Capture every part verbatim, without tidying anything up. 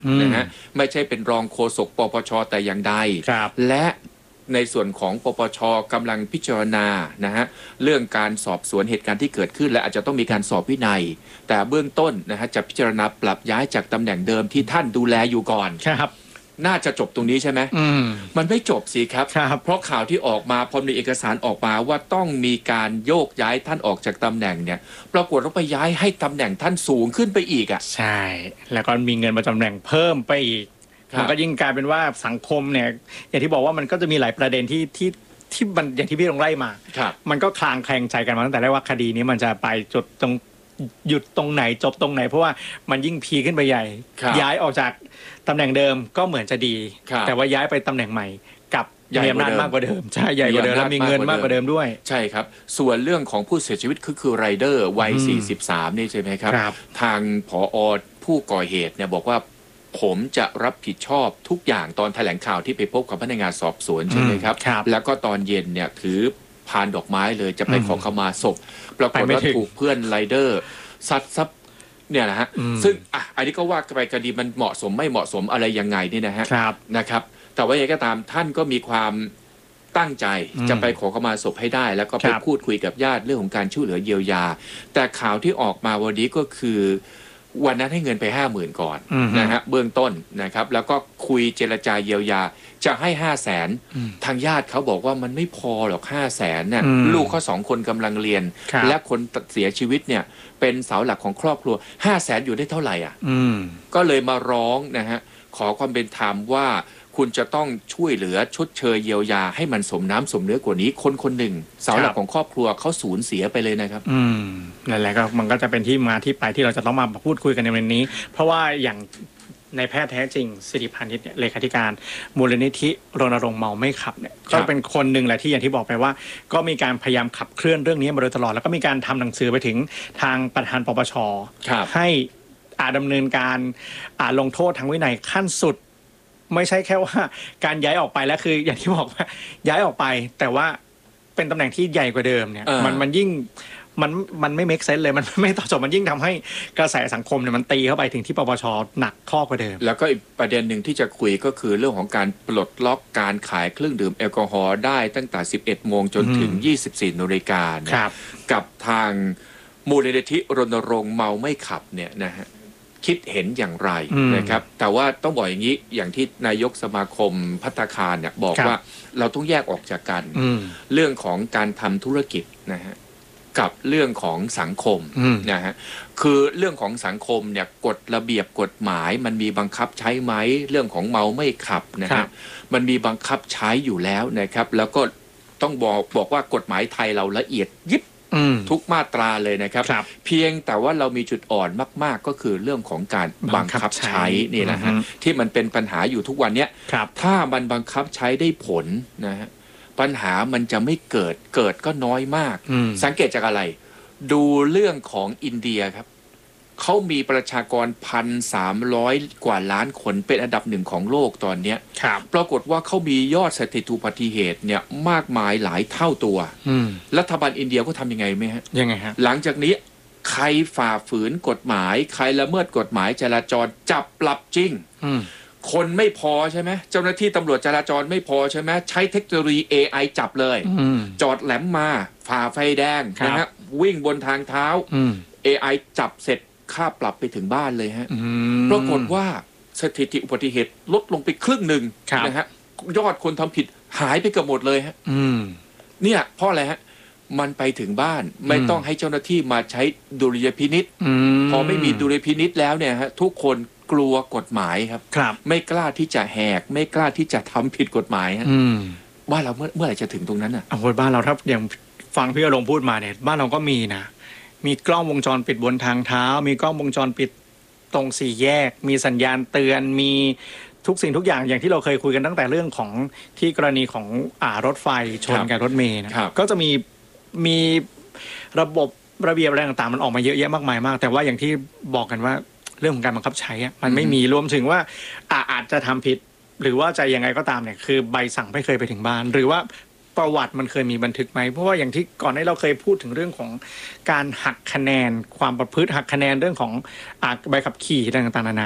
นะฮะไม่ใช่เป็นรองโฆษกปปชแต่อย่างใดและในส่วนของปปชกำลังพิจารณานะฮะเรื่องการสอบสวนเหตุการณ์ที่เกิดขึ้นและอาจจะต้องมีการสอบวินัยแต่เบื้องต้นนะฮะจะพิจารณาปรับย้ายจากตำแหน่งเดิมที่ท่านดูแลอยู่ก่อนครับน่าจะจบตรงนี้ใช่ไหมมมันไม่จบสิครับเพราะข่าวที่ออกมาพอมีเอกสารออกมาว่าต้องมีการโยกย้ายท่านออกจากตำแหน่งเนี่ยปรากฏว่าไปย้ายให้ตำแหน่งท่านสูงขึ้นไปอีกอ่ะใช่แล้วก็มีเงินประจำตำแหน่งเพิ่มไปอีกมันก็ยิ่งกลายเป็นว่าสังคมเนี่ยอย่างที่บอกว่ามันก็จะมีหลายประเด็นที่ที่ที่มันอย่างที่พี่ลงไล่มามันก็คลางแคลงใจกันมาตั้งแต่แรกว่าคดีนี้มันจะไปจุดตรงหยุดตรงไหนจบตรงไหนเพราะว่ามันยิ่งพีขึ้นไปใหญ่ย้ายออกจากตำแหน่งเดิมก็เหมือนจะดีแต่ว่าย้ายไปตำแหน่งใหม่กับมีอำนาจมากกว่าเดิมใช่ใหญ่กว่าเดิมและมีเงินมากกว่าเดิมด้วยใช่ครับส่วนเรื่องของผู้เสียชีวิตคือคือไรเดอร์วัยสี่สิบสามนี่ใช่ไหมครับทางผอ.ผู้ก่อเหตุเนี่ยบอกว่าผมจะรับผิดชอบทุกอย่างตอนแถลงข่าวที่ไปพบกับพนักงานสอบสวนใช่ไหมครับแล้วก็ตอนเย็นเนี่ยถือพานดอกไม้เลยจะไปขอขมาศพปรากฏว่าถูกเพื่อนไรเดอร์ซัดซับเนี่ยนะฮะซึ่งอ่ะอันนี้ก็ว่าไปคดีมันเหมาะสมไม่เหมาะสมอะไรยังไงนี่นะฮะนะครับแต่ว่าอย่างไรก็ตามท่านก็มีความตั้งใจจะไปขอขมาศพให้ได้แล้วก็ไปพูดคุยกับญาติเรื่องของการช่วยเหลือเยียวยาแต่ข่าวที่ออกมาวันนี้ก็คือวันนั้นให้เงินไปห้าหมื่นก่อนนะฮะเบื้องต้นนะครับแล้วก็คุยเจรจาเยียวยาจะให้ห้าแสนทางญาติเขาบอกว่ามันไม่พอหรอกห้าแสนเนี่ยลูกเขาสองคนกำลังเรียนและคนเสียชีวิตเนี่ยเป็นเสาหลักของครอบครัวห้าแสนอยู่ได้เท่าไหร่อ่ะก็เลยมาร้องนะฮะขอความเป็นธรรมว่าคุณจะต้องช่วยเหลือชดเชยเยียวยาให้มันสมน้ำสมเนื้อกว่านี้คนคนหนึ่งเสาหลักของครอบครัวเขาสูญเสียไปเลยนะครับอืมนั่นแหละก็มันก็จะเป็นที่มาที่ไปที่เราจะต้องมาพูดคุยกันในวันนี้เพราะว่าอย่างในแพทย์แท้จริงสิริพานิชเนี่ยเลขาธิการมูลนิธิรณรงค์เมาไม่ขับเนี่ยก็เป็นคนหนึ่งแหละที่อย่างที่บอกไปว่าก็มีการพยายามขับเคลื่อนเรื่องนี้มาโดยตลอดแล้วก็มีการทำหนังสือไปถึงทางประธานปปชให้อาดำเนินการอาลงโทษทางวินัยขั้นสุดไม่ใช่แค่ว่าการย้ายออกไปแล้วคืออย่างที่บอกว่าย้ายออกไปแต่ว่าเป็นตำแหน่งที่ใหญ่กว่าเดิมเนี่ยมันมันยิ่งมันมันไม่เมคเซนส์เลยมันไม่ต่อจบมันยิ่งทำให้กระแสสังคมเนี่ยมันตีเข้าไปถึงที่ปปชหนักข้อกว่าเดิมแล้วก็อีกประเด็นหนึ่งที่จะคุยก็คือเรื่องของการปลดล็อกการขายเครื่องดื่มแอลกอฮอล์ได้ตั้งแต่สิบเอ็ดโมงจนถึงยี่สิบสี่นาฬิกากับทางมูลนิธิรณรงค์เมาไม่ขับเนี่ยนะฮะคิดเห็นอย่างไรนะครับแต่ว่าต้องบอกอย่างนี้อย่างที่นายกสมาคมภัตตาคารเนี่ยบอกว่าเราต้องแยกออกจากกันเรื่องของการทำธุรกิจนะฮะกับเรื่องของสังคมนะฮะคือเรื่องของสังคมเนี่ยกฎระเบียบกฎหมายมันมีบังคับใช้ไหมเรื่องของเมาไม่ขับนะฮะมันมีบังคับใช้อยู่แล้วนะครับแล้วก็ต้องบอกบอกว่ากฎหมายไทยเราละเอียดยิบทุกมาตราเลยนะครับเพียงแต่ว่าเรามีจุดอ่อนมากๆก็คือเรื่องของการบังคับใช้นี่นะฮะที่มันเป็นปัญหาอยู่ทุกวันเนี้ยถ้ามันบังคับใช้ได้ผลนะฮะปัญหามันจะไม่เกิดเกิดก็น้อยมากสังเกตจากอะไรดูเรื่องของอินเดียครับเขามีประชากรพันสามร้อยกว่าล้านคนเป็นอันดับหนึ่งของโลกตอนนี้ปรากฏว่าเขามียอดสถิติอุบัติเหตุเนี่ยมากมายหลายเท่าตัวรัฐบาลอินเดียก็ทำยังไงไหมฮะยังไงฮะหลังจากนี้ใครฝ่าฝืนกฎหมายใครละเมิดกฎหมายจราจรจับปรับจริงคนไม่พอใช่ไหมเจ้าหน้าที่ตำรวจจราจรไม่พอใช่ไหมใช้เทคโนโลยี เอ ไอ จับเลยจอดแหลมมาฝ่าไฟแดงนะฮะวิ่งบนทางเท้า เอ ไอ จับเสร็จค่าปรับไปถึงบ้านเลยฮะปรากฏว่าสถิติอุบัติเหตุลดลงไปครึ่งหนึ่งนะฮะยอดคนทำผิดหายไปเกือบหมดเลยฮะเนี่ยเพราะอะไรฮะมันไปถึงบ้านไม่ต้องให้เจ้าหน้าที่มาใช้ดุลยพินิจพอไม่มีดุลยพินิจแล้วเนี่ยฮะทุกคนกลัวกฎหมายครับไม่กล้าที่จะแหกไม่กล้าที่จะทำผิดกฎหมายฮะบ้านเราเมื่อเมื่อไหร่จะถึงตรงนั้นอ่ะโอ้ยบ้านเราถ้าอย่างฟังพี่อรงค์พูดมาเนี่ยบ้านเราก็มีนะมีกล้องวงจรปิดบนทางเท้ามีกล้องวงจรปิดตรงสี่แยกมีสัญญาณเตือนมีทุกสิ่งทุกอย่างอย่างที่เราเคยคุยกันตั้งแต่เรื่องของที่กรณีของอ่ารถไฟชนกับรถเมล์นะก็จะมีมีระบบระเบียบอะไรต่างๆมันออกมาเยอะแยะมากมายมากแต่ว่าอย่างที่บอกกันว่าเรื่องของการบังคับใช้มันไม่มีรวมถึงว่าอาจจะทำผิดหรือว่าจะยังไงก็ตามเนี่ยคือใบสั่งไม่เคยไปถึงบ้านหรือว่าประวัติมันเคยมีบันทึกไหมเพราะว่าอย่างที่ก่อนหน้าเราเคยพูดถึงเรื่องของการหักคะแนนความประพฤติหักคะแนนเรื่องของใบขับขี่ต่างๆนานาเนี่ย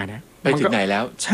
ไปถึงไหนแล้ว